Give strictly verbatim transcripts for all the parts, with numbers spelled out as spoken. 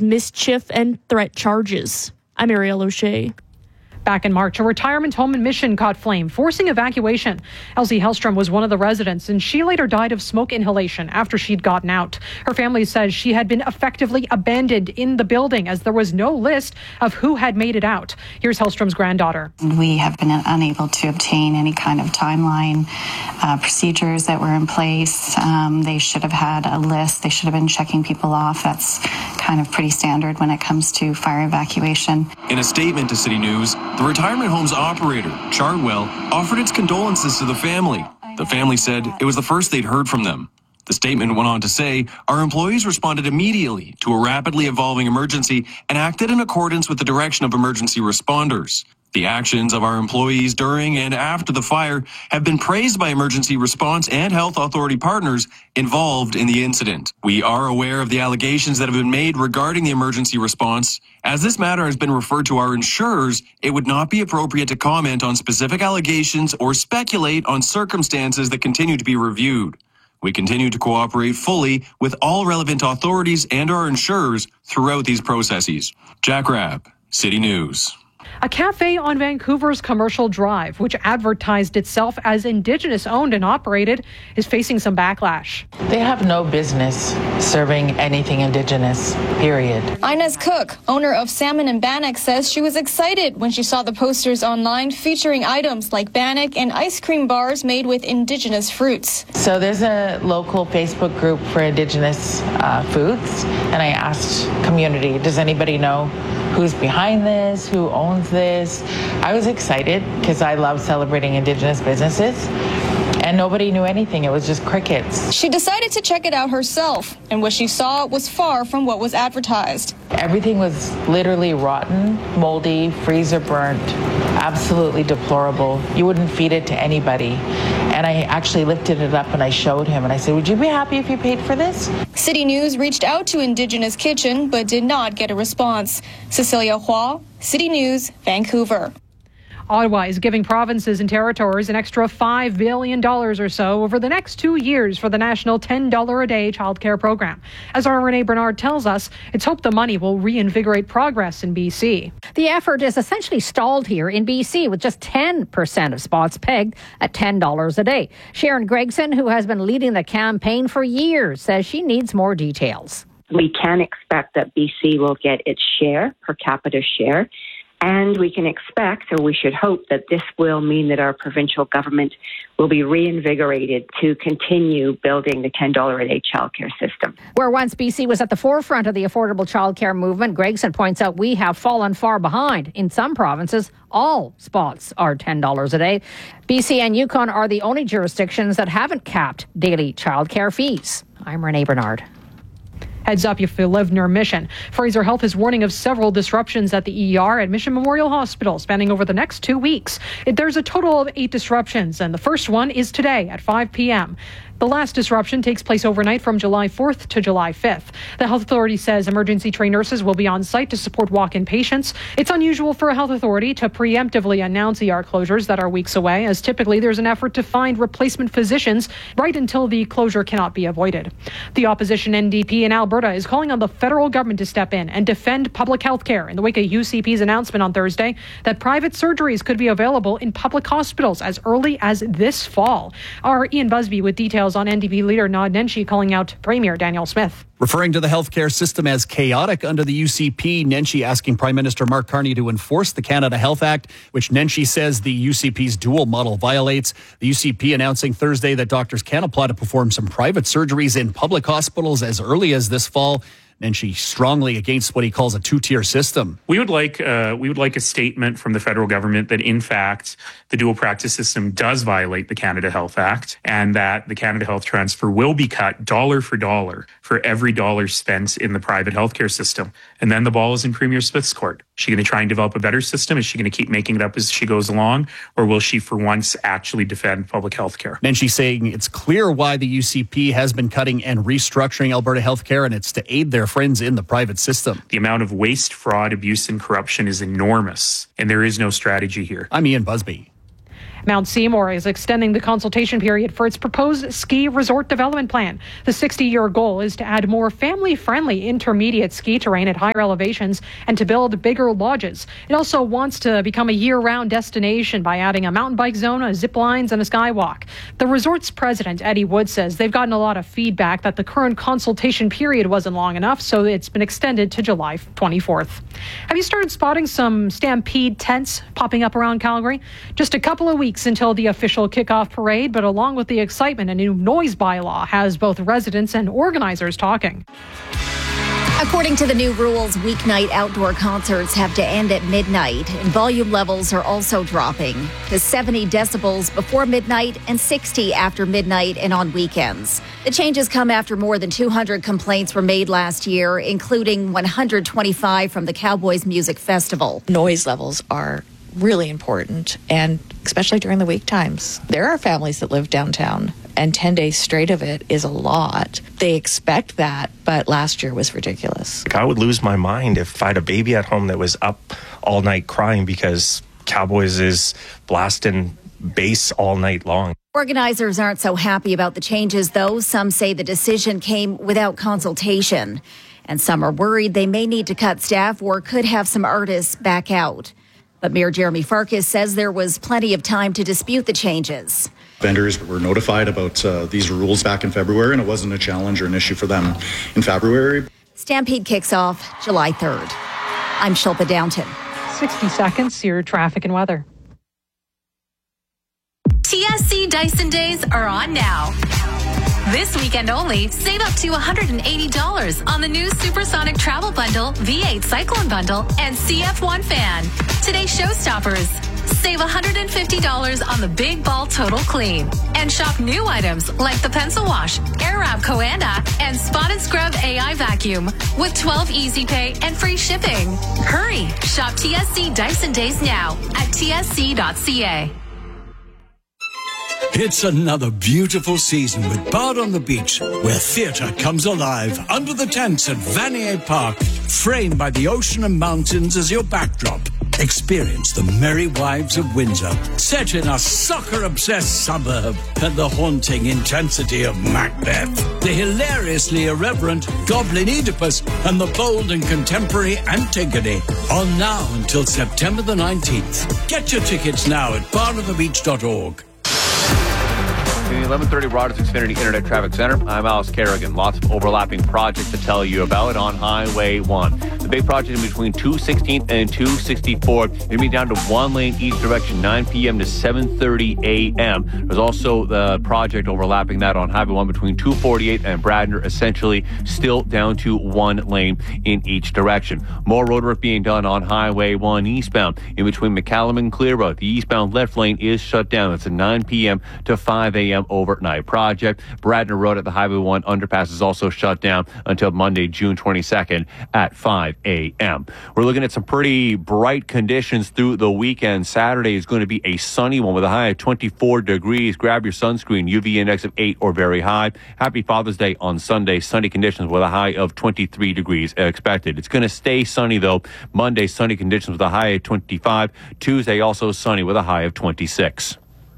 mischief and threat charges. I'm Ariel O'Shea. Back in March, a retirement home in Mission caught flame, forcing evacuation. Elsie Hellstrom was one of the residents, and she later died of smoke inhalation after she'd gotten out. Her family says she had been effectively abandoned in the building as there was no list of who had made it out. Here's Hellstrom's granddaughter. We have been unable to obtain any kind of timeline, uh, procedures that were in place. Um, they should have had a list. They should have been checking people off. That's kind of pretty standard when it comes to fire evacuation. In a statement to City News, the retirement home's operator, Chartwell, offered its condolences to the family. The family said it was the first they'd heard from them. The statement went on to say, our employees responded immediately to a rapidly evolving emergency and acted in accordance with the direction of emergency responders. The actions of our employees during and after the fire have been praised by emergency response and health authority partners involved in the incident. We are aware of the allegations that have been made regarding the emergency response. As this matter has been referred to our insurers, it would not be appropriate to comment on specific allegations or speculate on circumstances that continue to be reviewed. We continue to cooperate fully with all relevant authorities and our insurers throughout these processes. Jack Rabb, City News. A cafe on Vancouver's Commercial Drive, which advertised itself as Indigenous owned and operated, is facing some backlash. They have no business serving anything Indigenous, period. Inez Cook, owner of Salmon and Bannock, says she was excited when she saw the posters online featuring items like bannock and ice cream bars made with Indigenous fruits. So there's a local Facebook group for Indigenous uh, foods, and I asked community, does anybody know who's behind this, who owns this? I was excited because I love celebrating Indigenous businesses, and nobody knew anything. It was just crickets. She decided to check it out herself, and what she saw was far from what was advertised. Everything was literally rotten, moldy, freezer burnt, absolutely deplorable. You wouldn't feed it to anybody. And I actually lifted it up and I showed him and I said, would you be happy if you paid for this? City News reached out to Indigenous Kitchen but did not get a response. Cecilia Hua, City News, Vancouver. Ottawa is giving provinces and territories an extra five billion dollars or so over the next two years for the national ten dollars a day childcare program. As our Renee Bernard tells us, it's hoped the money will reinvigorate progress in B C. The effort is essentially stalled here in B C with just ten percent of spots pegged at ten dollars a day. Sharon Gregson, who has been leading the campaign for years, says she needs more details. We can expect that B C will get its share, per capita share. And we can expect, or we should hope, that this will mean that our provincial government will be reinvigorated to continue building the ten dollars a day childcare system. Where once B C was at the forefront of the affordable childcare movement, Gregson points out we have fallen far behind. In some provinces, all spots are ten dollars a day. B C and Yukon are the only jurisdictions that haven't capped daily childcare fees. I'm Renee Bernard. Heads up if you live near Mission. Fraser Health is warning of several disruptions at the E R at Mission Memorial Hospital spanning over the next two weeks. It, there's a total of eight disruptions, and the first one is today at five p.m. The last disruption takes place overnight from July fourth to July fifth. The health authority says emergency trained nurses will be on site to support walk-in patients. It's unusual for a health authority to preemptively announce E R closures that are weeks away, as typically there's an effort to find replacement physicians right until the closure cannot be avoided. The opposition N D P in Alberta is calling on the federal government to step in and defend public health care in the wake of U C P's announcement on Thursday that private surgeries could be available in public hospitals as early as this fall. Our Ian Busby with details on N D P leader Naheed Nenshi calling out Premier Daniel Smith. Referring to the healthcare system as chaotic under the U C P, Nenshi asking Prime Minister Mark Carney to enforce the Canada Health Act, which Nenshi says the U C P's dual model violates. The U C P announcing Thursday that doctors can apply to perform some private surgeries in public hospitals as early as this fall. Nenshi strongly against what he calls a two-tier system. We would like uh, we would like a statement from the federal government that, in fact, the dual practice system does violate the Canada Health Act and that the Canada Health Transfer will be cut dollar for dollar for every dollar spent in the private healthcare system. And then the ball is in Premier Smith's court. Is she going to try and develop a better system? Is she going to keep making it up as she goes along? Or will she, for once, actually defend public health care? Nenshi saying it's clear why the U C P has been cutting and restructuring Alberta healthcare, and it's to aid their friends in the private system. The amount of waste, fraud, abuse, and corruption is enormous, and there is no strategy here. I'm Ian Busby. Mount Seymour is extending the consultation period for its proposed ski resort development plan. The sixty-year goal is to add more family-friendly intermediate ski terrain at higher elevations and to build bigger lodges. It also wants to become a year-round destination by adding a mountain bike zone, a zip lines, and a skywalk. The resort's president, Eddie Wood, says they've gotten a lot of feedback that the current consultation period wasn't long enough, so it's been extended to July twenty-fourth. Have you started spotting some Stampede tents popping up around Calgary? Just a couple of weeks until the official kickoff parade, but along with the excitement, a new noise bylaw has both residents and organizers talking. According to the new rules, weeknight outdoor concerts have to end at midnight, and volume levels are also dropping to seventy decibels before midnight and sixty after midnight and on weekends. The changes come after more than two hundred complaints were made last year, including one hundred twenty-five from the Cowboys Music Festival. Noise levels are really important, and especially during the week times. There are families that live downtown, and ten days straight of it is a lot. They expect that, but last year was ridiculous. I would lose my mind if I had a baby at home that was up all night crying because Cowboys is blasting bass all night long. Organizers aren't so happy about the changes, though. Some say the decision came without consultation, and some are worried they may need to cut staff or could have some artists back out. But Mayor Jeremy Farkas says there was plenty of time to dispute the changes. Vendors were notified about uh, these rules back in February, and it wasn't a challenge or an issue for them in February. Stampede kicks off July third. I'm Shilpa Downton. sixty seconds, your traffic and weather. T S C Dyson Days are on now. This weekend only, save up to one hundred eighty dollars on the new Supersonic Travel Bundle, V eight Cyclone Bundle, and C F one Fan. Today's showstoppers. Save one hundred fifty dollars on the Big Ball Total Clean. And shop new items like the Pencil Wash, Airwrap Coanda, and Spot and Scrub A I Vacuum with twelve Easy Pay and free shipping. Hurry! Shop T S C Dyson Days now at T S C dot C A. It's another beautiful season with Bard on the Beach, where theatre comes alive under the tents at Vanier Park, framed by the ocean and mountains as your backdrop. Experience the Merry Wives of Windsor, set in a soccer-obsessed suburb, and the haunting intensity of Macbeth, the hilariously irreverent Goblin Oedipus, and the bold and contemporary Antigone. On now until September the nineteenth. Get your tickets now at bard on the beach dot org. In the eleven thirty Rogers Xfinity Internet Traffic Center, I'm Alice Kerrigan. Lots of overlapping projects to tell you about on Highway one. The big project in between two sixteenth and two sixty-four. It'll be down to one lane each direction, nine p.m. to seven thirty a.m. There's also the project overlapping that on Highway one between two forty-eight and Bradner, essentially still down to one lane in each direction. More road work being done on Highway one eastbound in between McCallum and Clearwood. The eastbound left lane is shut down. It's a nine p.m. to five a.m. overnight project. Bradner Road at the Highway one underpass is also shut down until Monday, June twenty-second at five a.m. We're looking at some pretty bright conditions through the weekend. Saturday is going to be a sunny one with a high of twenty-four degrees. Grab your sunscreen, U V index of eight or very high. Happy Father's Day on Sunday. Sunny conditions with a high of twenty-three degrees expected. It's going to stay sunny though. Monday, sunny conditions with a high of twenty-five. Tuesday, also sunny with a high of twenty-six.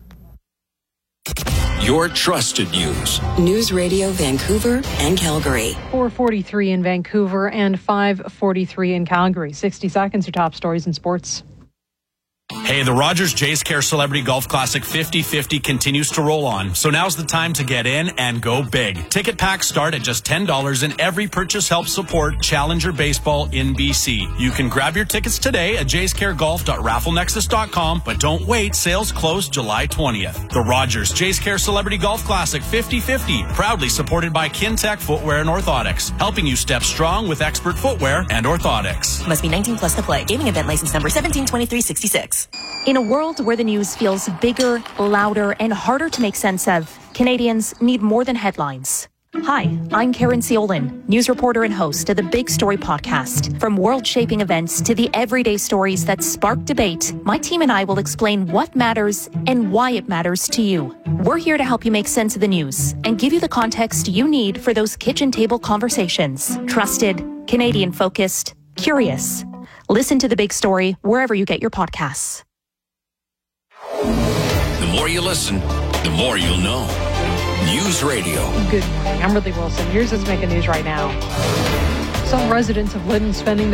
Your trusted news. News Radio Vancouver and Calgary. four forty-three in Vancouver and five forty-three in Calgary. sixty seconds, your top stories in sports. Hey, the Rogers Jays Care Celebrity Golf Classic fifty fifty continues to roll on, so now's the time to get in and go big. Ticket packs start at just ten dollars, and every purchase helps support Challenger Baseball in B C. You can grab your tickets today at jays care golf dot raffle nexus dot com, but don't wait, sales close July twentieth. The Rogers Jays Care Celebrity Golf Classic fifty fifty, proudly supported by Kintec Footwear and Orthotics, helping you step strong with expert footwear and orthotics. Must be nineteen plus to play. Gaming event license number seventeen twenty-three sixty-six. In a world where the news feels bigger, louder, and harder to make sense of, Canadians need more than headlines. Hi, I'm Karen Ciolin, news reporter and host of the Big Story podcast. From world-shaping events to the everyday stories that spark debate, my team and I will explain what matters and why it matters to you. We're here to help you make sense of the news and give you the context you need for those kitchen table conversations. Trusted, Canadian-focused, curious. Listen to The Big Story wherever you get your podcasts. The more you listen, the more you'll know. News Radio. Good morning. I'm Ridley Wilson. Here's what's making news right now. Some residents of Lytton spending